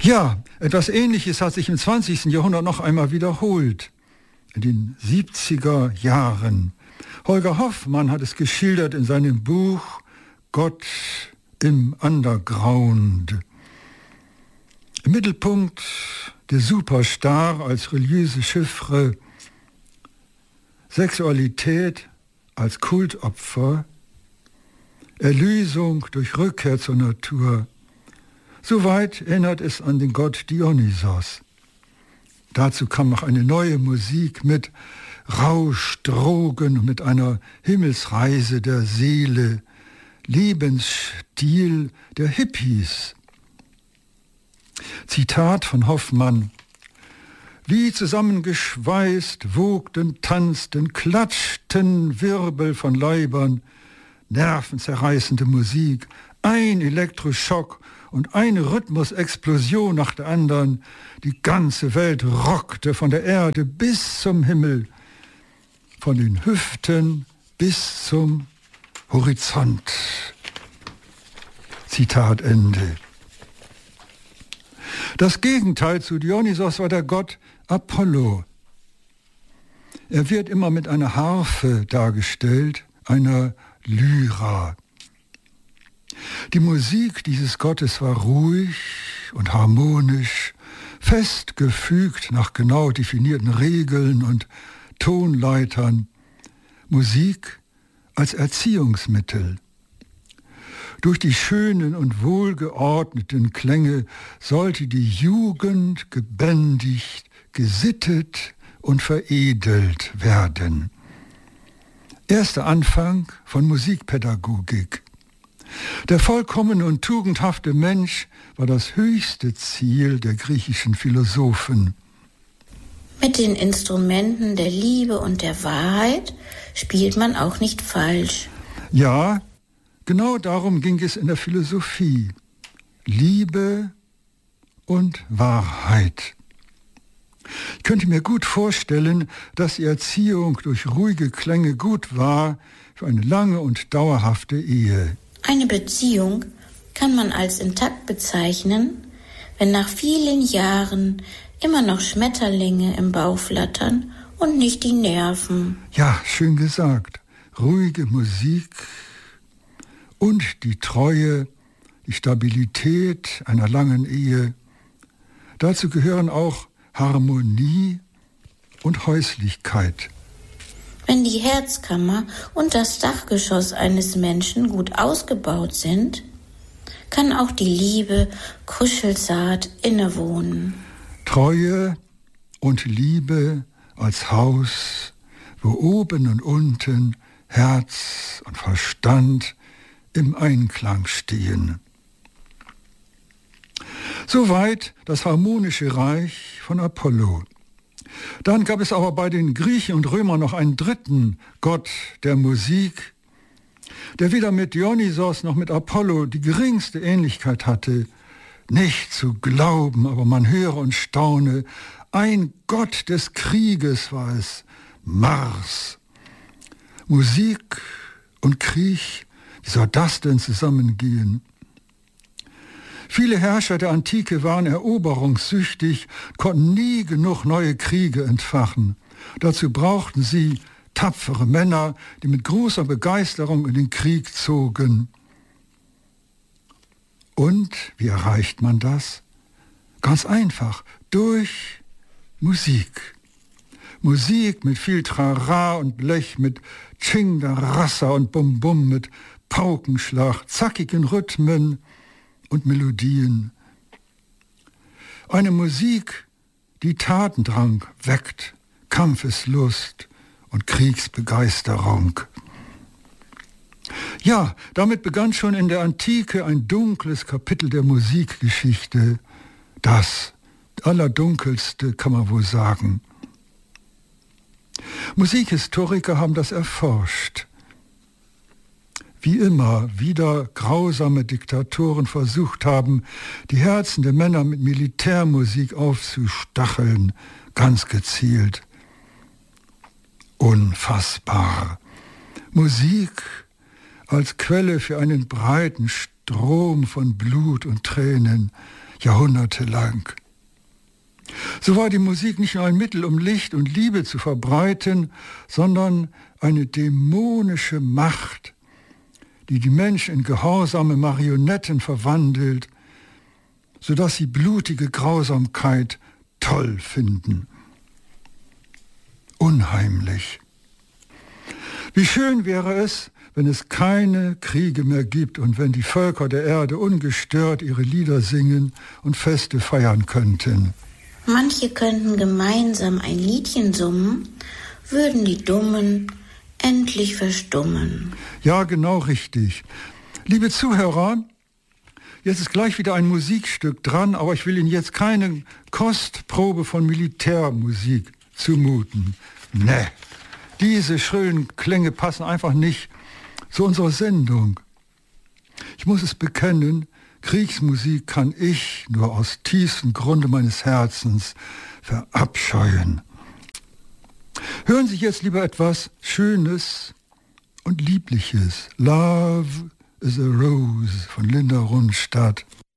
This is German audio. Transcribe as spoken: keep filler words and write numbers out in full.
Ja, etwas Ähnliches hat sich im zwanzigsten Jahrhundert noch einmal wiederholt. In den siebziger Jahren. Holger Hoffmann hat es geschildert in seinem Buch Gott im Underground. Im Mittelpunkt der Superstar als religiöse Chiffre, Sexualität als Kultopfer, Erlösung durch Rückkehr zur Natur. Soweit erinnert es an den Gott Dionysos. Dazu kam noch eine neue Musik mit Rausch, Drogen und mit einer Himmelsreise der Seele, Lebensstil der Hippies. Zitat von Hoffmann: Wie zusammengeschweißt wogten, tanzten, klatschten Wirbel von Leibern, nervenzerreißende Musik, ein Elektroschock und eine Rhythmusexplosion nach der anderen. Die ganze Welt rockte von der Erde bis zum Himmel, von den Hüften bis zum Horizont. Zitat Ende. Das Gegenteil zu Dionysos war der Gott Apollo. Er wird immer mit einer Harfe dargestellt, einer Lyra. Die Musik dieses Gottes war ruhig und harmonisch, fest gefügt nach genau definierten Regeln und Tonleitern. Musik als Erziehungsmittel. Durch die schönen und wohlgeordneten Klänge sollte die Jugend gebändigt, gesittet und veredelt werden. Erster Anfang von Musikpädagogik. Der vollkommene und tugendhafte Mensch war das höchste Ziel der griechischen Philosophen. Mit den Instrumenten der Liebe und der Wahrheit spielt man auch nicht falsch. Ja, genau darum ging es in der Philosophie. Liebe und Wahrheit. Ich könnte mir gut vorstellen, dass die Erziehung durch ruhige Klänge gut war für eine lange und dauerhafte Ehe. Eine Beziehung kann man als intakt bezeichnen, wenn nach vielen Jahren immer noch Schmetterlinge im Bauch flattern und nicht die Nerven. Ja, schön gesagt. Ruhige Musik und die Treue, die Stabilität einer langen Ehe. Dazu gehören auch Harmonie und Häuslichkeit. Wenn die Herzkammer und das Dachgeschoss eines Menschen gut ausgebaut sind, kann auch die Liebe kuschelzart innewohnen. Treue und Liebe als Haus, wo oben und unten Herz und Verstand im Einklang stehen. Soweit das harmonische Reich von Apollo. Dann gab es aber bei den Griechen und Römern noch einen dritten Gott der Musik, der weder mit Dionysos noch mit Apollo die geringste Ähnlichkeit hatte. Nicht zu glauben, aber man höre und staune, ein Gott des Krieges war es, Mars. Musik und Krieg, wie soll das denn zusammengehen? Viele Herrscher der Antike waren eroberungssüchtig, konnten nie genug neue Kriege entfachen. Dazu brauchten sie tapfere Männer, die mit großer Begeisterung in den Krieg zogen. Und wie erreicht man das? Ganz einfach, durch Musik. Musik mit viel Trara und Blech, mit Chingda, Rassa und Bum-Bum, mit Paukenschlag, zackigen Rhythmen und Melodien. Eine Musik, die Tatendrang weckt, Kampfeslust und Kriegsbegeisterung. Ja, damit begann schon in der Antike ein dunkles Kapitel der Musikgeschichte. Das allerdunkelste, kann man wohl sagen. Musikhistoriker haben das erforscht. Wie immer wieder grausame Diktatoren versucht haben, die Herzen der Männer mit Militärmusik aufzustacheln, ganz gezielt. Unfassbar. Musik als Quelle für einen breiten Strom von Blut und Tränen. jahrhundertelang. So war die Musik nicht nur ein Mittel, um Licht und Liebe zu verbreiten, sondern eine dämonische Macht, die die Menschen in gehorsame Marionetten verwandelt, sodass sie blutige Grausamkeit toll finden. Unheimlich. Wie schön wäre es, wenn es keine Kriege mehr gibt und wenn die Völker der Erde ungestört ihre Lieder singen und Feste feiern könnten. Manche könnten gemeinsam ein Liedchen summen, würden die Dummen endlich verstummen. Ja, genau richtig. Liebe Zuhörer, jetzt ist gleich wieder ein Musikstück dran, aber ich will Ihnen jetzt keine Kostprobe von Militärmusik zumuten. Nee, diese schrillen Klänge passen einfach nicht zu unserer Sendung. Ich muss es bekennen, Kriegsmusik kann ich nur aus tiefstem Grunde meines Herzens verabscheuen. Hören Sie jetzt lieber etwas Schönes und Liebliches. Love is a Rose von Linda Ronstadt.